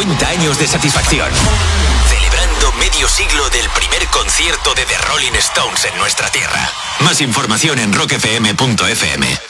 40 años de satisfacción. Celebrando medio siglo del primer concierto de The Rolling Stones en nuestra tierra. Más información en rockfm.fm.